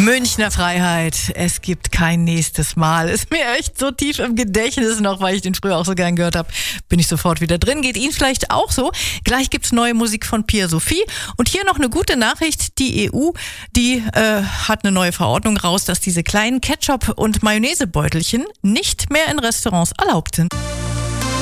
Münchner Freiheit, es gibt kein nächstes Mal. Ist mir echt so tief im Gedächtnis noch, weil ich den früher auch so gern gehört habe. Bin ich sofort wieder drin. Geht Ihnen vielleicht auch so. Gleich gibt's neue Musik von Pia Sophie. Und hier noch eine gute Nachricht. Die EU, die hat eine neue Verordnung raus, dass diese kleinen Ketchup- und Mayonnaisebeutelchen nicht mehr in Restaurants erlaubt sind.